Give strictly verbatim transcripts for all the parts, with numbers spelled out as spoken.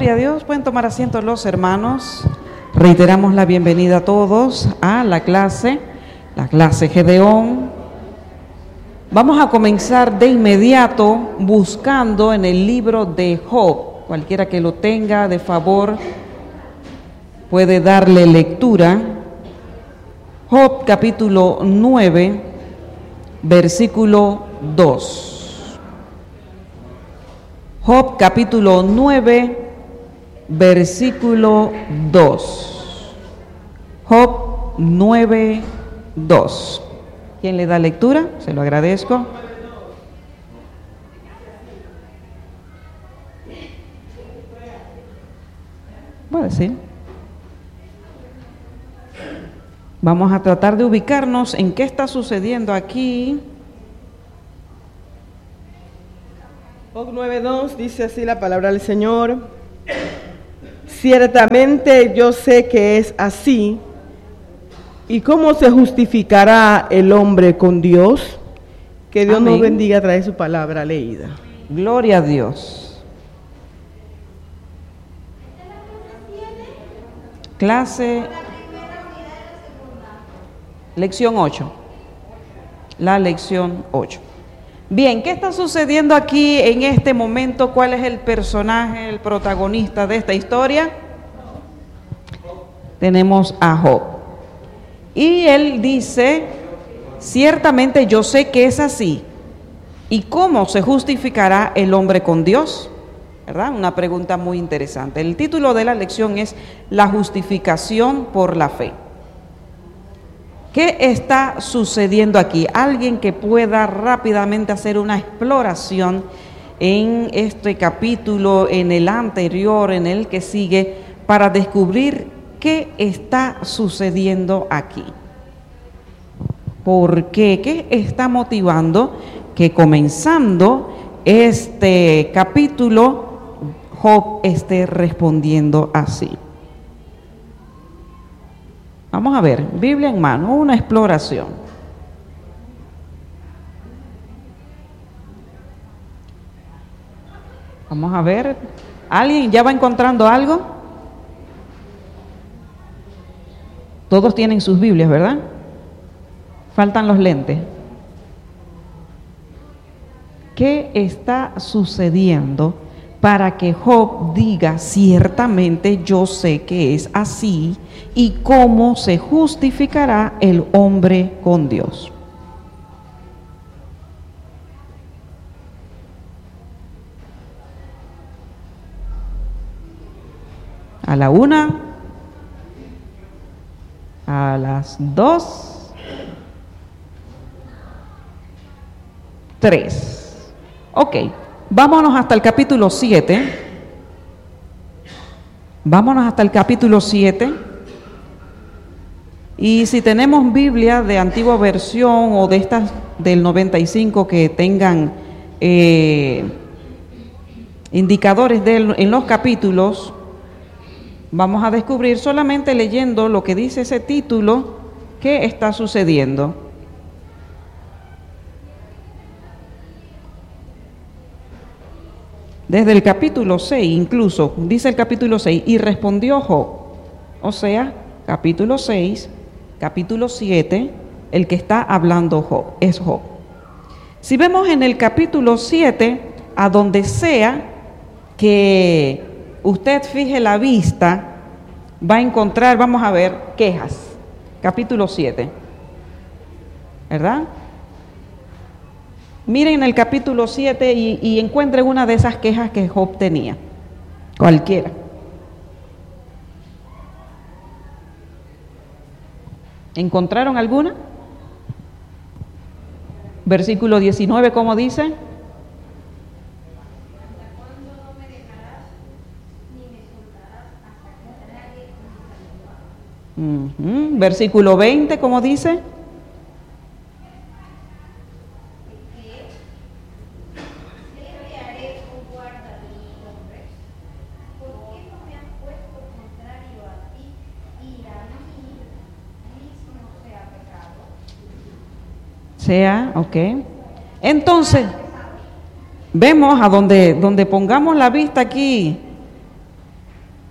Gloria a Dios. Pueden tomar asiento los hermanos. Reiteramos la bienvenida a todos a la clase, la clase Gedeón. Vamos a comenzar de inmediato buscando en el libro de Job. Cualquiera que lo tenga, de favor, puede darle lectura. Job capítulo nueve, versículo dos. Job capítulo nueve, versículo dos. Job nueve, dos. ¿Quién le da lectura? Se lo agradezco. Puede ser. Vamos a tratar de ubicarnos en qué está sucediendo aquí. Job nueve dos dice así la palabra del Señor: ciertamente yo sé que es así, ¿y cómo se justificará el hombre con Dios? Que Dios Amén. Nos bendiga a través de su palabra leída. Gloria a Dios. Clase, lección ocho. La lección ocho. Bien, ¿qué está sucediendo aquí en este momento? ¿Cuál es el personaje, el protagonista de esta historia? Tenemos a Job. Y él dice, ciertamente yo sé que es así. ¿Y cómo se justificará el hombre con Dios? ¿Verdad? Una pregunta muy interesante. El título de la lección es La justificación por la fe. ¿Qué está sucediendo aquí? Alguien que pueda rápidamente hacer una exploración en este capítulo, en el anterior, en el que sigue, para descubrir qué está sucediendo aquí. ¿Por qué? ¿Qué está motivando que comenzando este capítulo Job esté respondiendo así? Vamos a ver, Biblia en mano, una exploración. Vamos a ver, ¿alguien ya va encontrando algo? Todos tienen sus Biblias, ¿verdad? Faltan los lentes. ¿Qué está sucediendo para que Job diga ciertamente yo sé que es así, y cómo se justificará el hombre con Dios? A la una, a las dos, tres. Ok. Vámonos hasta el capítulo siete. Vámonos hasta el capítulo siete. Y si tenemos Biblia de antigua versión o de estas del noventa y cinco que tengan eh, indicadores de, en los capítulos, vamos a descubrir solamente leyendo lo que dice ese título qué está sucediendo. Desde el capítulo seis, incluso, dice el capítulo seis, y respondió Job. O sea, capítulo seis, capítulo siete, el que está hablando Job, es Job. Si vemos en el capítulo siete, a donde sea que usted fije la vista, va a encontrar, vamos a ver, quejas. Capítulo siete, ¿verdad? Miren el capítulo siete y, y encuentren una de esas quejas que Job tenía. Cualquiera. ¿Encontraron alguna? Versículo diecinueve, ¿cómo dice? Uh-huh. Versículo veinte, ¿cómo dice? Sea, ok. Entonces, vemos a donde, donde pongamos la vista aquí,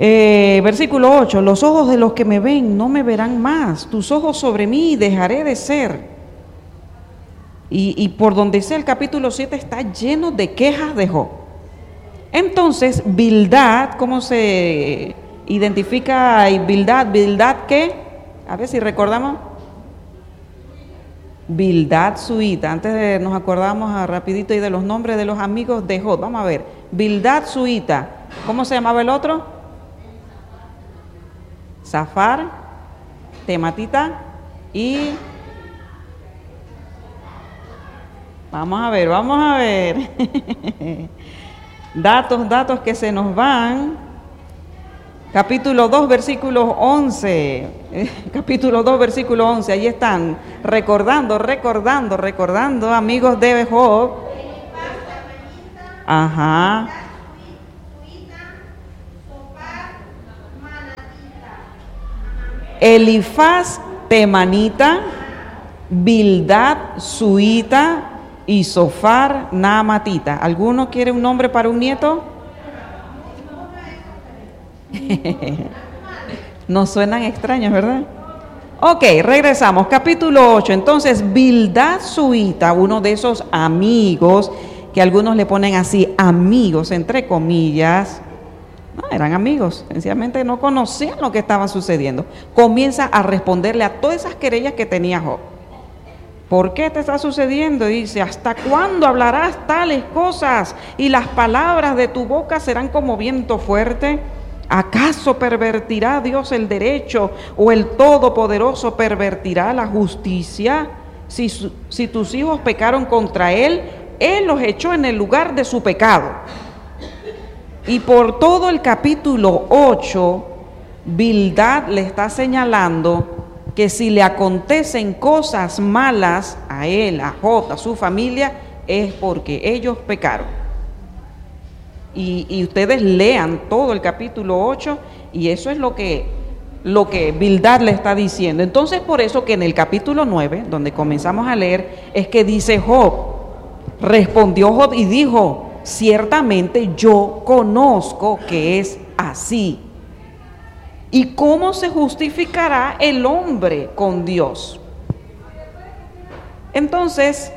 Eh, versículo ocho, los ojos de los que me ven no me verán más, tus ojos sobre mí dejaré de ser. Y, y por donde sea el capítulo siete está lleno de quejas de Job. Entonces, Bildad, ¿cómo se identifica Bildad? ¿Bildad qué? A ver si recordamos. Bildad Suita. Antes de nos acordamos a rapidito y de los nombres de los amigos de Job. Vamos a ver. Bildad Suita. ¿Cómo se llamaba el otro? Zafar, Tematita y... Vamos a ver, vamos a ver. datos, datos que se nos van. Capítulo dos, versículo once. Capítulo dos, versículo once. Ahí están. Recordando, recordando, recordando, amigos de Job. Ajá. Elifaz Temanita, Bildad Suita y Zofar Naamatita. ¿Alguno quiere un nombre para un nieto? Nos suenan extraños, ¿verdad? Ok, regresamos. Capítulo ocho. Entonces, Bildad Suita, uno de esos amigos, que algunos le ponen así, amigos, entre comillas. No, eran amigos, sencillamente no conocían lo que estaba sucediendo. Comienza a responderle a todas esas querellas que tenía Job. ¿Por qué te está sucediendo? Y dice, ¿hasta cuándo hablarás tales cosas? Y las palabras de tu boca serán como viento fuerte. ¿Acaso pervertirá Dios el derecho o el Todopoderoso pervertirá la justicia? Si, su, si tus hijos pecaron contra Él, Él los echó en el lugar de su pecado. Y por todo el capítulo ocho, Bildad le está señalando que si le acontecen cosas malas a él, a Job, a su familia, es porque ellos pecaron. Y, y ustedes lean todo el capítulo ocho y eso es lo que, lo que Bildad le está diciendo. Entonces, por eso que en el capítulo nueve, donde comenzamos a leer, es que dice Job, respondió Job y dijo, ciertamente yo conozco que es así. ¿Y cómo se justificará el hombre con Dios? Entonces,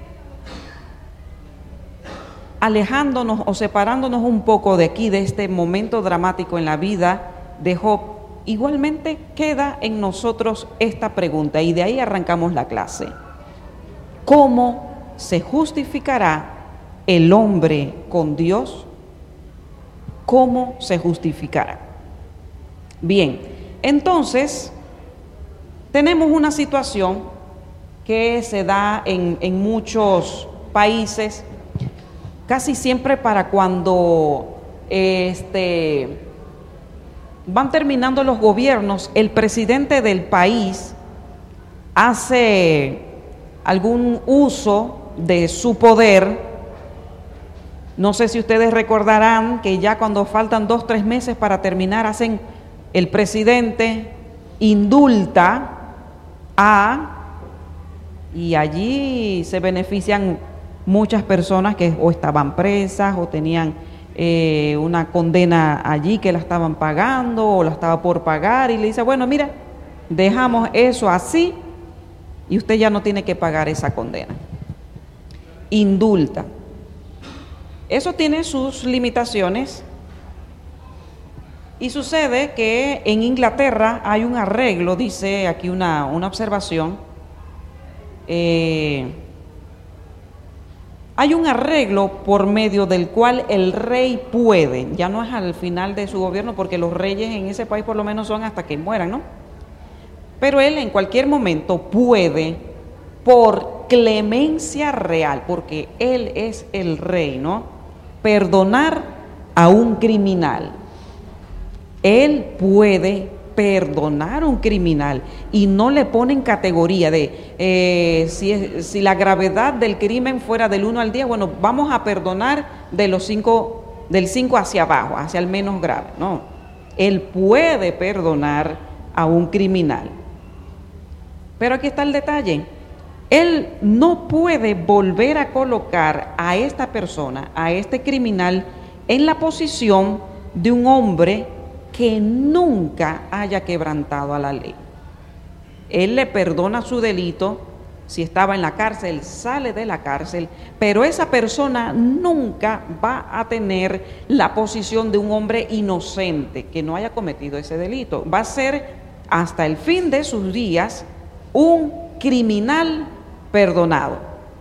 alejándonos o separándonos un poco de aquí, de este momento dramático en la vida de Job, igualmente queda en nosotros esta pregunta y de ahí arrancamos la clase. ¿Cómo se justificará el hombre con Dios? ¿Cómo se justificará? Bien, entonces tenemos una situación que se da en, en muchos países, casi siempre para cuando este, van terminando los gobiernos, el presidente del país hace algún uso de su poder. No sé si ustedes recordarán que ya cuando faltan dos, tres meses para terminar, hacen el presidente indulta a, y allí se benefician muchas personas que o estaban presas o tenían eh, una condena allí que la estaban pagando o la estaba por pagar y le dice, bueno, mira, dejamos eso así y usted ya no tiene que pagar esa condena. Indulta. Eso tiene sus limitaciones. Y sucede que en Inglaterra hay un arreglo, dice aquí una, una observación, eh, hay un arreglo por medio del cual el rey puede, ya no es al final de su gobierno, porque los reyes en ese país por lo menos son hasta que mueran, ¿no? Pero él en cualquier momento puede, por clemencia real, porque él es el rey, ¿no?, perdonar a un criminal. Él puede perdonar a un criminal y no le ponen categoría de eh, si, es, si la gravedad del crimen fuera del uno al diez, bueno, vamos a perdonar de los cinco, del cinco hacia abajo, hacia el menos grave. No, él puede perdonar a un criminal. Pero aquí está el detalle. Él no puede volver a colocar a esta persona, a este criminal, en la posición de un hombre que nunca haya quebrantado a la ley. Él le perdona su delito. Si estaba en la cárcel, sale de la cárcel, pero esa persona nunca va a tener la posición de un hombre inocente que no haya cometido ese delito. Va a ser hasta el fin de sus días un criminal perdonado.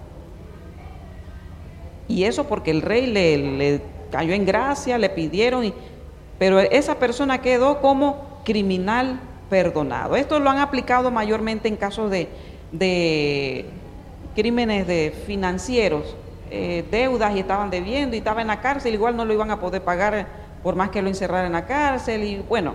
Y eso porque el rey le, le cayó en gracia, le pidieron, y, pero esa persona quedó como criminal perdonado. Esto lo han aplicado mayormente en casos de de crímenes de financieros, eh, deudas y estaban debiendo y estaba en la cárcel, igual no lo iban a poder pagar por más que lo encerraran en la cárcel y bueno,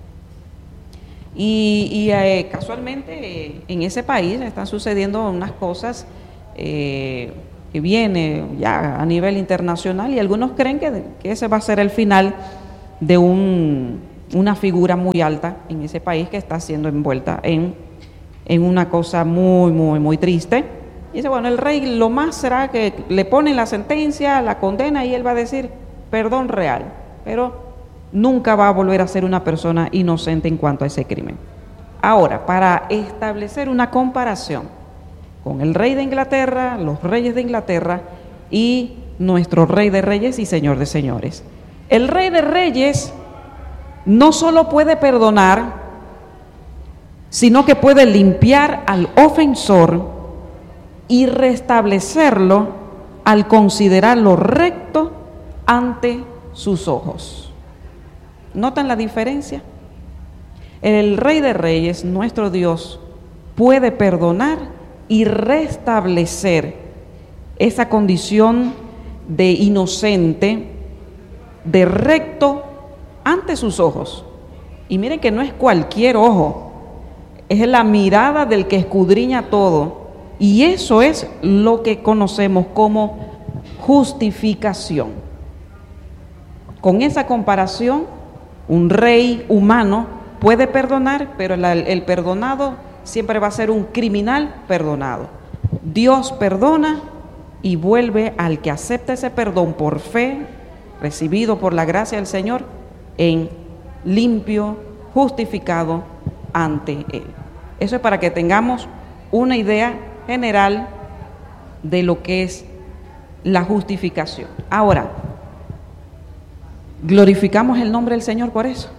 y, y eh, casualmente eh, en ese país están sucediendo unas cosas eh, que vienen ya a nivel internacional y algunos creen que, que ese va a ser el final de un, una figura muy alta en ese país que está siendo envuelta en en una cosa muy, muy, muy triste. Y dice, bueno, el rey lo más será que le ponen la sentencia, la condena, y él va a decir perdón real, pero nunca va a volver a ser una persona inocente en cuanto a ese crimen. Ahora, para establecer una comparación con el rey de Inglaterra, los reyes de Inglaterra y nuestro rey de reyes y señor de señores. El rey de reyes no solo puede perdonar, sino que puede limpiar al ofensor y restablecerlo al considerarlo recto ante sus ojos. ¿Notan la diferencia? El Rey de Reyes, nuestro Dios, puede perdonar y restablecer esa condición de inocente, de recto ante sus ojos. Y miren que no es cualquier ojo, es la mirada del que escudriña todo, y eso es lo que conocemos como justificación. Con esa comparación, un rey humano puede perdonar, pero el, el perdonado siempre va a ser un criminal perdonado. Dios perdona y vuelve al que acepta ese perdón por fe, recibido por la gracia del Señor, en limpio, justificado ante Él. Eso es para que tengamos una idea general de lo que es la justificación. Ahora, glorificamos el nombre del Señor por eso.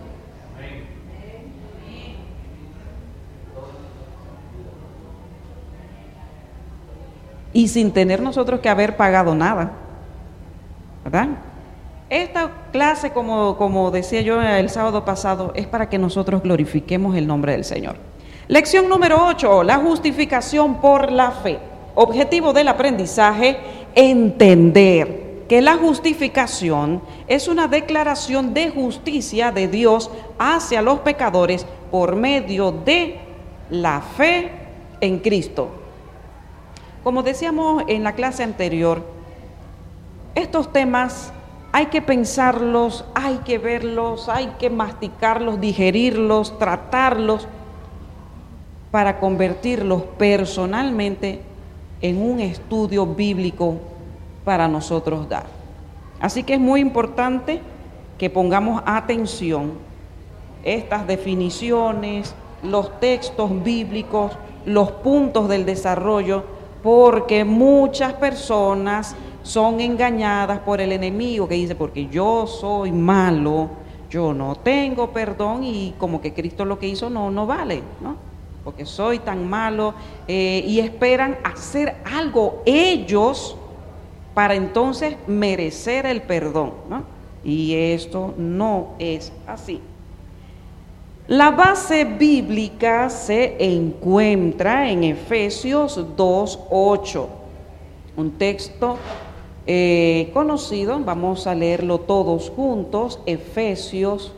Y sin tener nosotros que haber pagado nada, ¿verdad? Esta clase, como, como decía yo el sábado pasado, es para que nosotros glorifiquemos el nombre del Señor. Lección número ocho, la justificación por la fe. Objetivo del aprendizaje, entender que la justificación es una declaración de justicia de Dios hacia los pecadores por medio de la fe en Cristo. Como decíamos en la clase anterior, estos temas hay que pensarlos, hay que verlos, hay que masticarlos, digerirlos, tratarlos, para convertirlos personalmente en un estudio bíblico para nosotros dar. Así que es muy importante que pongamos atención estas definiciones, los textos bíblicos, los puntos del desarrollo, porque muchas personas son engañadas por el enemigo que dice, porque yo soy malo, yo no tengo perdón y como que Cristo lo que hizo no, no vale, ¿no? Porque soy tan malo, eh, y esperan hacer algo ellos para entonces merecer el perdón, ¿no? Y esto no es así. La base bíblica se encuentra en Efesios dos ocho, un texto eh, conocido. Vamos a leerlo todos juntos. Efesios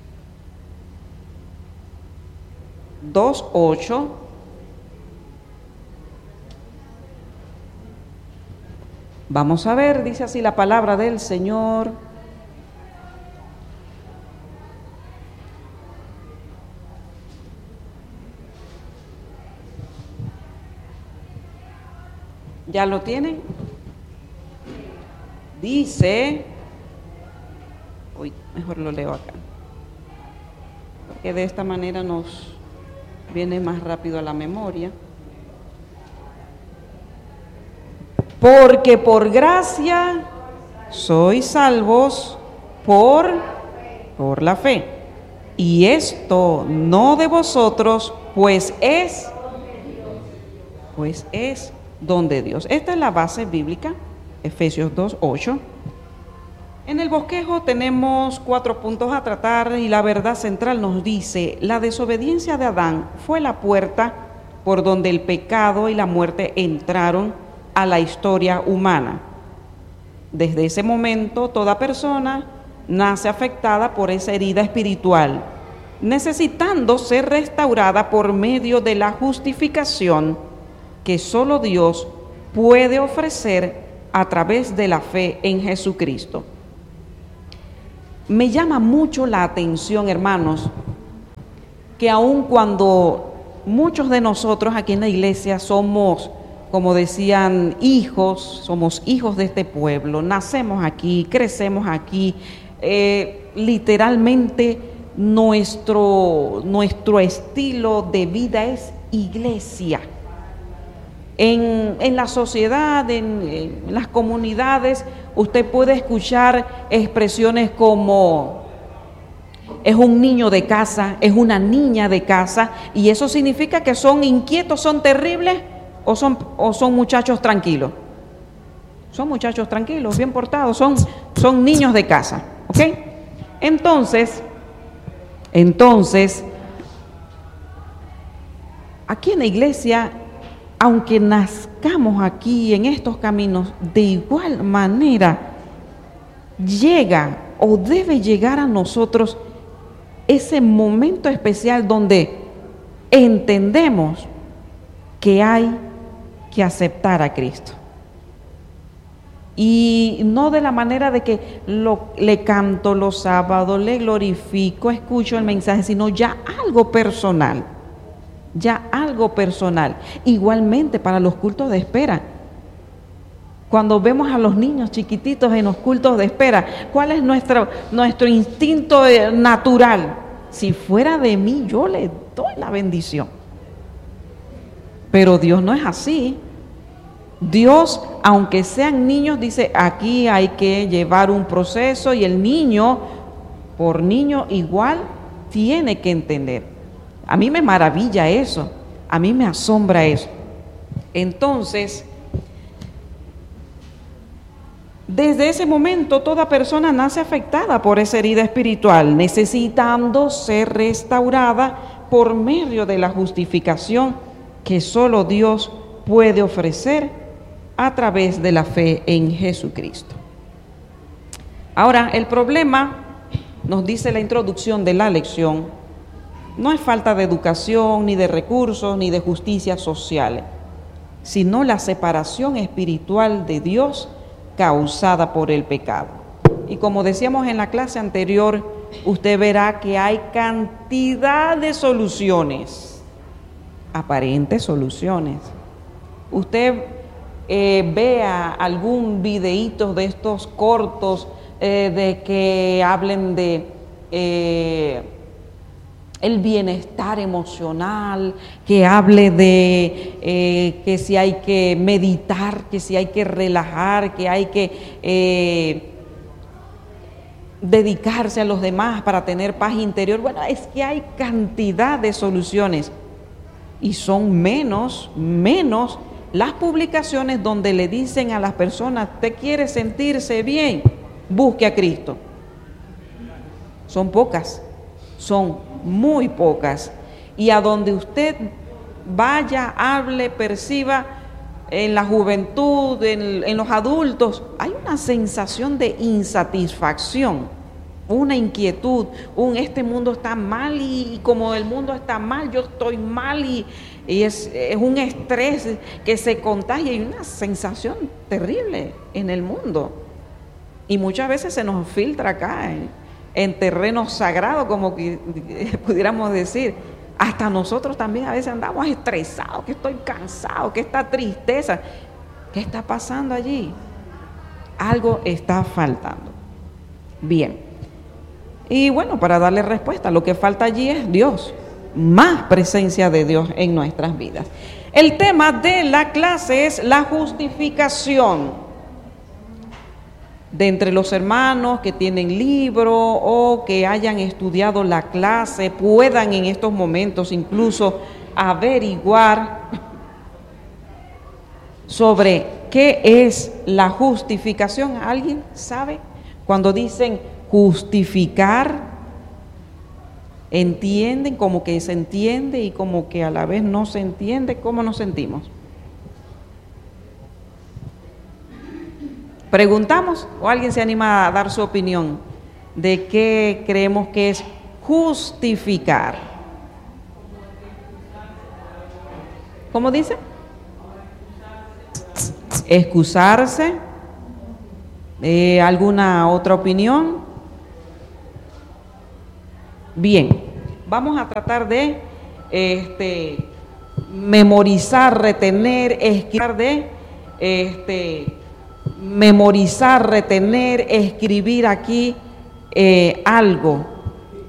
dos ocho. Vamos a ver, dice así la palabra del Señor. ¿Ya lo tienen? Dice, uy, mejor lo leo acá. que de esta manera nos viene más rápido a la memoria. Porque por gracia sois salvos por, por la fe. Y esto no de vosotros, pues es, pues es don de Dios. Esta es la base bíblica, Efesios dos, ocho. En el bosquejo tenemos cuatro puntos a tratar y la verdad central nos dice: la desobediencia de Adán fue la puerta por donde el pecado y la muerte entraron a la historia humana. Desde ese momento, toda persona nace afectada por esa herida espiritual, necesitando ser restaurada por medio de la justificación que solo Dios puede ofrecer a través de la fe en Jesucristo. Me llama mucho la atención, hermanos, que aun cuando muchos de nosotros aquí en la iglesia somos, como decían, hijos, somos hijos de este pueblo, nacemos aquí, crecemos aquí, eh, literalmente nuestro, nuestro estilo de vida es iglesia. En, en la sociedad, en, en las comunidades, usted puede escuchar expresiones como es un niño de casa, es una niña de casa, y eso significa que son inquietos, son terribles, o son, o son muchachos tranquilos. Son muchachos tranquilos, bien portados, son, son niños de casa, ¿ok? Entonces, entonces, aquí en la iglesia, aunque nazcamos aquí en estos caminos, de igual manera llega o debe llegar a nosotros ese momento especial donde entendemos que hay que aceptar a Cristo. Y no de la manera de que lo, le canto los sábados, le glorifico, escucho el mensaje, sino ya algo personal. Ya algo personal. Igualmente para los cultos de espera. Cuando vemos a los niños chiquititos en los cultos de espera, ¿cuál es nuestro, nuestro instinto natural? Si fuera de mí, yo le doy la bendición. Pero Dios no es así. Dios, aunque sean niños, dice, aquí hay que llevar un proceso y el niño, por niño igual, tiene que entender. A mí me maravilla eso, a mí me asombra eso. Entonces, desde ese momento toda persona nace afectada por esa herida espiritual, necesitando ser restaurada por medio de la justificación que solo Dios puede ofrecer a través de la fe en Jesucristo. Ahora, el problema, nos dice la introducción de la lección, no es falta de educación, ni de recursos, ni de justicia social, sino la separación espiritual de Dios causada por el pecado. Y como decíamos en la clase anterior, usted verá que hay cantidad de soluciones, aparentes soluciones. Usted eh, vea algún videíto de estos cortos eh, de que hablen de eh, el bienestar emocional, que hable de eh, que si hay que meditar, que si hay que relajar, que hay que eh, dedicarse a los demás para tener paz interior. Bueno, es que hay cantidad de soluciones y son menos, menos las publicaciones donde le dicen a las personas, ¿usted quiere sentirse bien? Busque a Cristo. Son pocas, son muy pocas. Y a donde usted vaya, hable, perciba, en la juventud, en, en los adultos, hay una sensación de insatisfacción, una inquietud, un este mundo está mal y, y como el mundo está mal, yo estoy mal y, y es, es un estrés que se contagia y una sensación terrible en el mundo. Y muchas veces se nos filtra acá en, en terreno sagrado, como que pudiéramos decir. Hasta nosotros también a veces andamos estresados, que estoy cansado, que esta tristeza. ¿Qué está pasando allí? Algo está faltando. Bien. Y bueno, para darle respuesta, lo que falta allí es Dios, más presencia de Dios en nuestras vidas. El tema de la clase es la justificación. De entre los hermanos que tienen libro o que hayan estudiado la clase, puedan en estos momentos incluso averiguar sobre qué es la justificación. ¿Alguien sabe? Cuando dicen justificar, ¿entienden? Como que se entiende y como que a la vez no se entiende. ¿Cómo nos sentimos? ¿Preguntamos o alguien se anima a dar su opinión de qué creemos que es justificar? ¿Cómo dice? Excusarse. Eh, ¿Alguna otra opinión? Bien, vamos a tratar de este, memorizar, retener, escribir de este. memorizar, retener, escribir aquí eh, algo